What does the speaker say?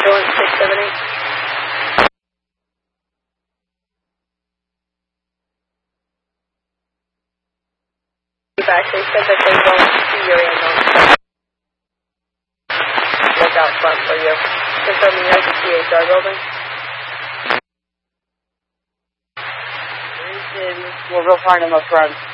Ambulance 678. Back, they said that they don't see your ambulance. Look out front for you. Confirming you're at the CHR building. We'll go find him up front.